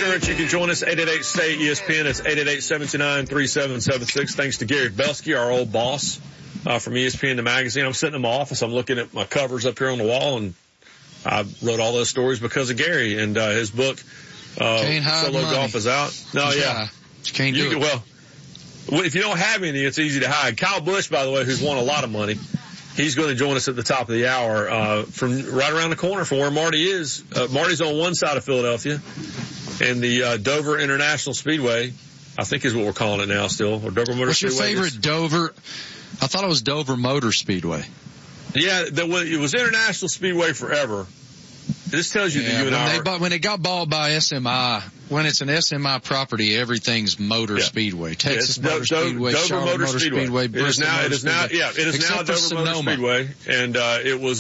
Insurance, you can join us, 888-STAY-ESPN. It's 888-729-3776. Thanks to Gary Belsky, our old boss from ESPN, the magazine. I'm sitting in my office. I'm looking at my covers up here on the wall, and I wrote all those stories because of Gary and his book, Solo Golf, is out. No, yeah. You can't do it. Well, if you don't have any, it's easy to hide. Kyle Busch, by the way, who's won a lot of money, he's going to join us at the top of the hour from right around the corner from where Marty is. Marty's on one side of Philadelphia, and the Dover International Speedway, I think is what we're calling it now still, or Dover Motor Speedway. What's your favorite Dover? I thought it was Dover Motor Speedway. Yeah, it was International Speedway forever. This tells you that you and I when it got bought by SMI, when it's an SMI property, everything's Motor Speedway. Texas Motor Speedway, Dover Charlotte Motor Speedway, Bristol Motor Speedway. It is now Dover Motor Speedway, and it was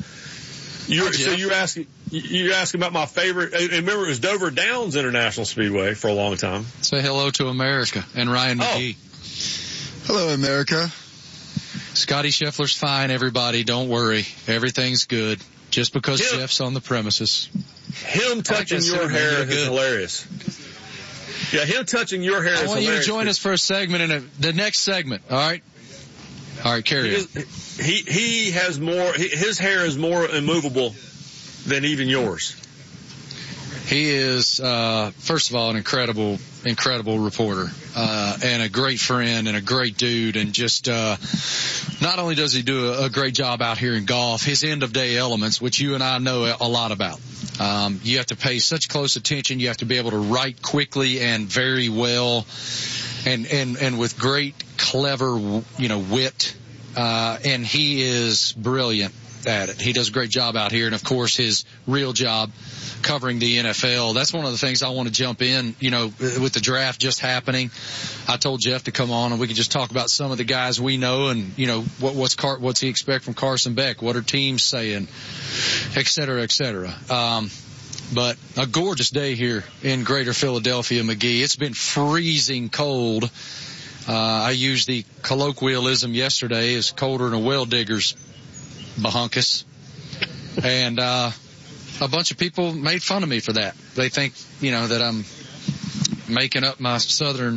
you're asking about my favorite. Remember, it was Dover Downs International Speedway for a long time. Say hello to America and Ryan McGee. Hello, America. Scotty Scheffler's fine, everybody. Don't worry. Everything's good. Just because Jeff's on the premises. Him touching your hair is hilarious. Yeah, him touching your hair is hilarious. I want you to join us for a segment in the next segment. All right? All right, carry on. He has more, his hair is more immovable than even yours. He is, first of all, an incredible reporter, and a great friend and a great dude. And just, not only does he do a great job out here in golf, his end of day elements, which you and I know a lot about. You have to pay such close attention. You have to be able to write quickly and very well, and with great, clever, wit. And he is brilliant at it. He does a great job out here. And of course, his real job covering the NFL. That's one of the things I want to jump in, with the draft just happening. I told Jeff to come on and we could just talk about some of the guys we know and, what's he expect from Carson Beck? What are teams saying? Et cetera, et cetera. But a gorgeous day here in Greater Philadelphia, McGee. It's been freezing cold. I used the colloquialism yesterday, it's colder than a well digger's bahunkus. And, a bunch of people made fun of me for that. They think, that I'm making up my southern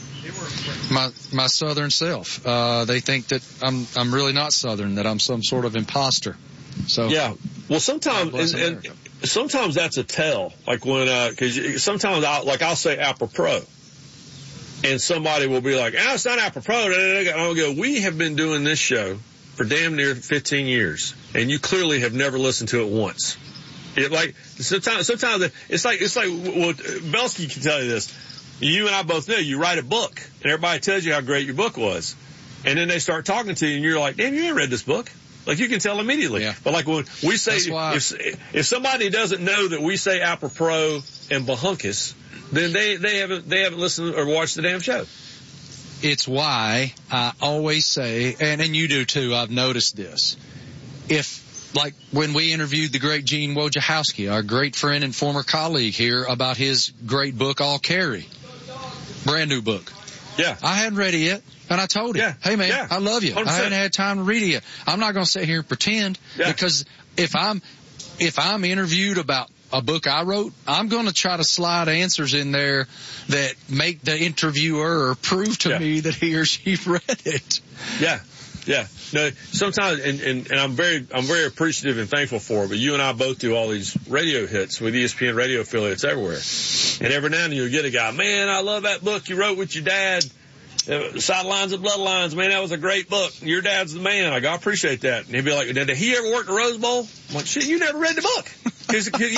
self. They think that I'm really not southern, that I'm some sort of imposter. So yeah. Well, sometimes sometimes that's a tell. Like when because sometimes I'll say apropos, and somebody will be like, "Oh, it's not apropos." And I'll go, "We have been doing this show for damn near 15 years, and you clearly have never listened to it once." Sometimes it's like well, Belsky can tell you this. You and I both know you write a book and everybody tells you how great your book was. And then they start talking to you and you're like, damn, you ain't read this book. Like you can tell immediately. Yeah. But like when we say, if somebody doesn't know that we say apropos and bahunkus, then they haven't listened or watched the damn show. It's why I always say, and you do too, I've noticed this. Like when we interviewed the great Gene Wojciechowski, our great friend and former colleague here, about his great book, All Carry. Brand new book. Yeah. I hadn't read it yet, and I told him, hey man, I love you. 100%. I haven't had time to read it yet. I'm not going to sit here and pretend, because if I'm interviewed about a book I wrote, I'm going to try to slide answers in there that make the interviewer prove to me that he or she read it. Yeah. Yeah. No, sometimes, and I'm very appreciative and thankful for it, but you and I both do all these radio hits with ESPN radio affiliates everywhere. And every now and then you'll get a guy, man, I love that book you wrote with your dad, Sidelines and Bloodlines, man, that was a great book. Your dad's the man. I appreciate that. And he'd be like, did he ever work the Rose Bowl? I'm like, shit, you never read the book. Cause we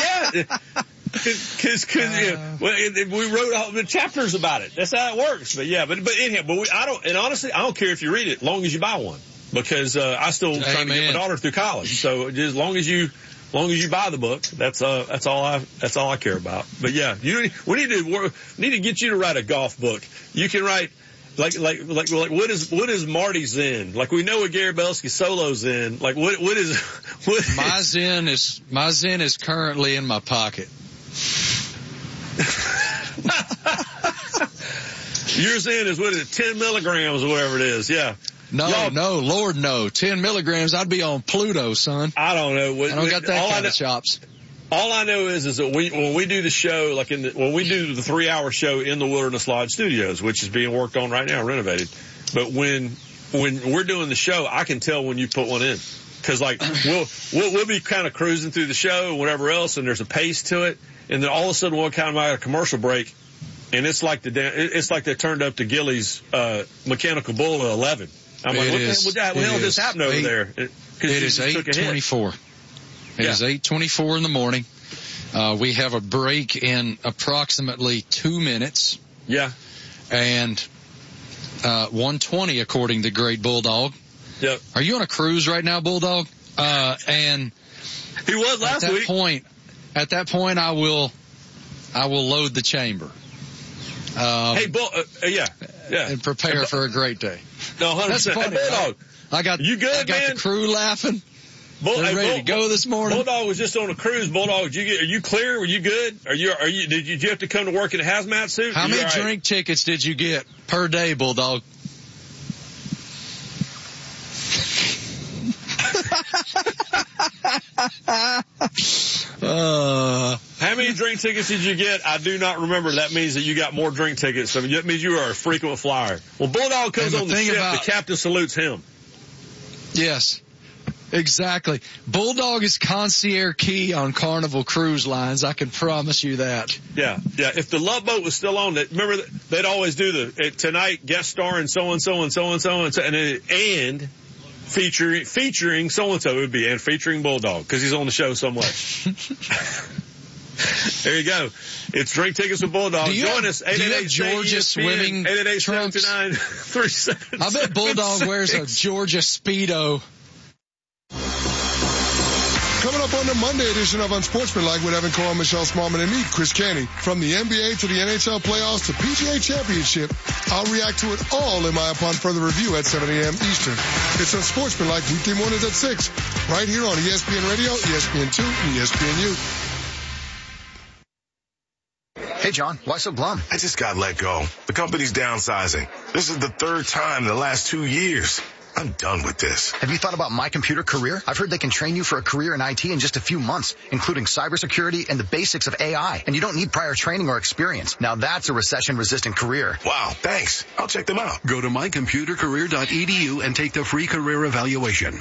wrote all the chapters about it. That's how it works. But anyhow, honestly, I don't care if you read it, as long as you buy one, because I still trying to get my daughter through college. So just as long as you buy the book, that's all I care about. But yeah, we need to get you to write a golf book. You can write like what is Marty Zen? Like we know what Gary Belsky solo Zen. Like what is my Zen is currently in my pocket. Your Zen is 10 milligrams or whatever it is. Yeah. No, Lord, no. 10 milligrams, I'd be on Pluto, son. I don't know. I don't got that kind of chops. All I know is that when we do the show, like when we do the 3-hour show in the Wilderness Lodge Studios, which is being worked on right now, renovated. But when we're doing the show, I can tell when you put one in. Cause like, we'll be kind of cruising through the show and whatever else, and there's a pace to it. And then all of a sudden one kind of a commercial break, and it's like they turned up to Gillies, Mechanical Bull at 11. I'm like, what the hell just happened over there? It is 8:24. It is 8:24 in the morning. We have a break in approximately 2 minutes. Yeah. And 1:20 according to Great Bulldog. Yep. Are you on a cruise right now, Bulldog? And he was last week. At that point, I will load the chamber. Hey, Bull, yeah. And prepare for a great day. No, 100%. That's funny. Hey, Bulldog. I got the crew laughing. They're ready to go this morning. Bulldog was just on a cruise. Bulldog, are you clear? Were you good? Did you have to come to work in a hazmat suit? How many drink tickets did you get per day, Bulldog? How many drink tickets did you get? I do not remember. That means that you got more drink tickets. So that means you are a frequent flyer. Well, Bulldog comes on the ship. The captain salutes him. Yes, exactly. Bulldog is concierge key on Carnival Cruise Lines. I can promise you that. Yeah. If the Love Boat was still on, remember they'd always do tonight guest star and so and so and so and so and featuring so-and-so it would be, and featuring Bulldog, because he's on the show so much. There you go. It's Drink Tickets with Bulldog. Join us, 888 Georgia swimming 888-729-3776. I bet Bulldog wears a Georgia Speedo. Coming up on the Monday edition of Unsportsmanlike with Evan Cole, Michelle Smallman, and me, Chris Canty. From the NBA to the NHL playoffs to PGA Championship, I'll react to it all in my Upon Further Review at 7 a.m. Eastern. It's Unsportsmanlike weekday mornings at 6, right here on ESPN Radio, ESPN2, and ESPNU. Hey, John, why so glum? I just got let go. The company's downsizing. This is the third time in the last 2 years. I'm done with this. Have you thought about My Computer Career? I've heard they can train you for a career in IT in just a few months, including cybersecurity and the basics of AI. And you don't need prior training or experience. Now that's a recession-resistant career. Wow, thanks. I'll check them out. Go to mycomputercareer.edu and take the free career evaluation.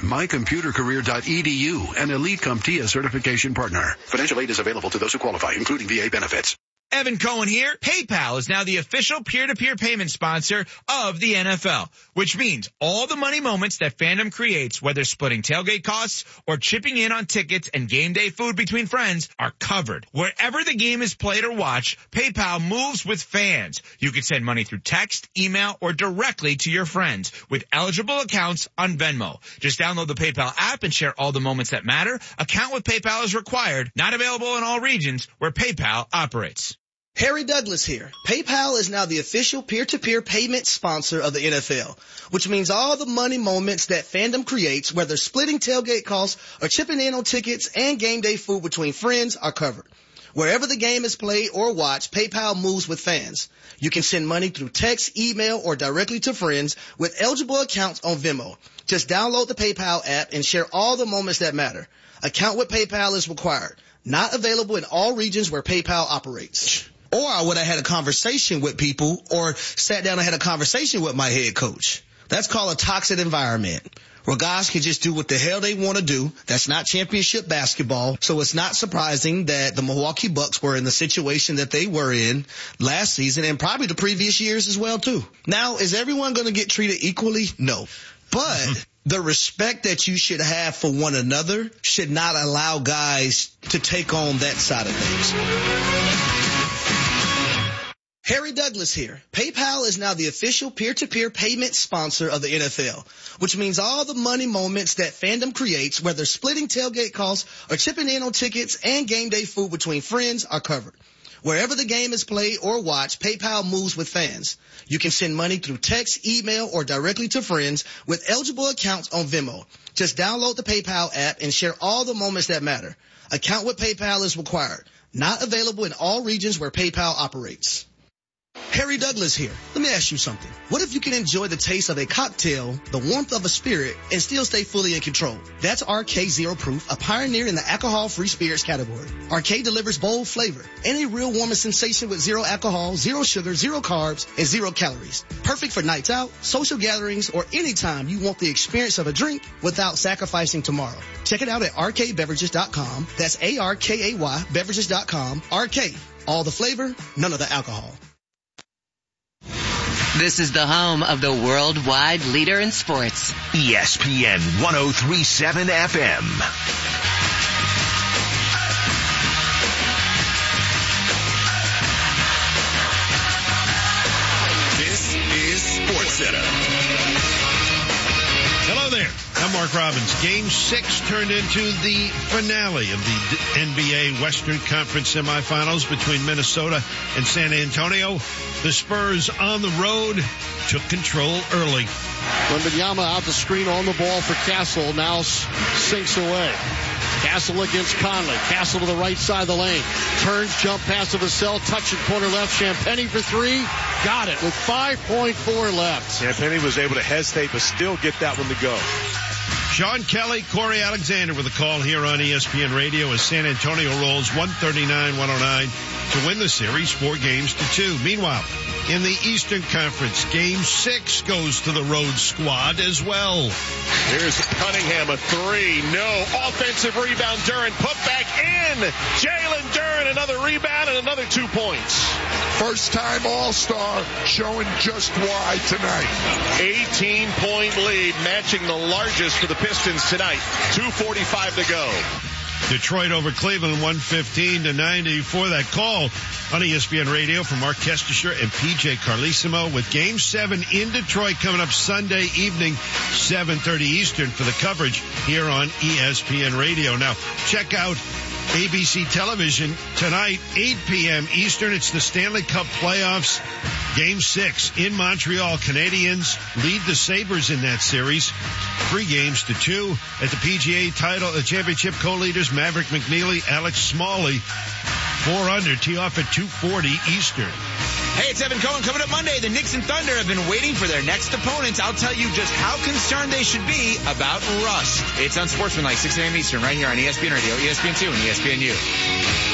Mycomputercareer.edu, an Elite CompTIA certification partner. Financial aid is available to those who qualify, including VA benefits. Evan Cohen here. PayPal is now the official peer-to-peer payment sponsor of the NFL, which means all the money moments that fandom creates, whether splitting tailgate costs or chipping in on tickets and game day food between friends, are covered. Wherever the game is played or watched, PayPal moves with fans. You can send money through text, email, or directly to your friends with eligible accounts on Venmo. Just download the PayPal app and share all the moments that matter. Account with PayPal is required. Not available in all regions where PayPal operates. Harry Douglas here. PayPal is now the official peer-to-peer payment sponsor of the NFL, which means all the money moments that fandom creates, whether splitting tailgate costs or chipping in on tickets and game day food between friends, are covered. Wherever the game is played or watched, PayPal moves with fans. You can send money through text, email, or directly to friends with eligible accounts on Venmo. Just download the PayPal app and share all the moments that matter. Account with PayPal is required. Not available in all regions where PayPal operates. Or I would have had a conversation with people or sat down and had a conversation with my head coach. That's called a toxic environment, where guys can just do what the hell they want to do. That's not championship basketball. So it's not surprising that the Milwaukee Bucks were in the situation that they were in last season and probably the previous years as well, too. Now, is everyone going to get treated equally? No. But the respect that you should have for one another should not allow guys to take on that side of things. Harry Douglas here. PayPal is now the official peer-to-peer payment sponsor of the NFL, which means all the money moments that fandom creates, whether splitting tailgate costs or chipping in on tickets and game day food between friends, are covered. Wherever the game is played or watched, PayPal moves with fans. You can send money through text, email, or directly to friends with eligible accounts on Venmo. Just download the PayPal app and share all the moments that matter. Account with PayPal is required. Not available in all regions where PayPal operates. Harry Douglas here. Let me ask you something. What if you can enjoy the taste of a cocktail, the warmth of a spirit, and still stay fully in control? That's RK Zero Proof, a pioneer in the alcohol-free spirits category. RK delivers bold flavor and a real warming sensation with zero alcohol, zero sugar, zero carbs, and 0 calories. Perfect for nights out, social gatherings, or anytime you want the experience of a drink without sacrificing tomorrow. Check it out at rkbeverages.com. That's ARKAY beverages.com. RK. All the flavor, none of the alcohol. This is the home of the worldwide leader in sports. ESPN 103.7 FM. This is SportsCenter. Hello there. I'm Mark Robbins. Game 6 turned into the finale of the NBA Western Conference semifinals between Minnesota and San Antonio. The Spurs on the road took control early. Wembanyama out the screen on the ball for Castle. Now sinks away. Castle against Conley. Castle to the right side of the lane. Turns, jump pass to Vassell. Touch it corner left. Champagnie for 3. Got it with 5.4 left. Champagnie was able to hesitate but still get that one to go. Sean Kelly, Corey Alexander with a call here on ESPN Radio as San Antonio rolls 139-109 to win the series 4-2. Meanwhile, in the Eastern Conference, Game 6 goes to the road squad as well. Here's Cunningham, a 3. No. Offensive rebound. Duren put back in. Jalen Duren, another rebound and another 2 points. First-time All-Star showing just why tonight. 18-point lead, matching the largest for the Pistons tonight. 2:45 to go. Detroit over Cleveland 115-90 for that call on ESPN Radio from Mark Kestisher and PJ Carlesimo with Game 7 in Detroit coming up Sunday evening, 7:30 Eastern for the coverage here on ESPN Radio. Now, check out ABC television tonight, 8 p.m. Eastern. It's the Stanley Cup playoffs. Game 6 in Montreal. Canadiens lead the Sabres in that series 3-2. At the PGA championship, co-leaders Maverick McNeely, Alex Smalley, 4 under, tee off at 2:40 Eastern. Hey, it's Evan Cohen. Coming up Monday, the Knicks and Thunder have been waiting for their next opponents. I'll tell you just how concerned they should be about rust. It's on Sportsmanlike, 6 a.m. Eastern, right here on ESPN Radio, ESPN2, and ESPNU.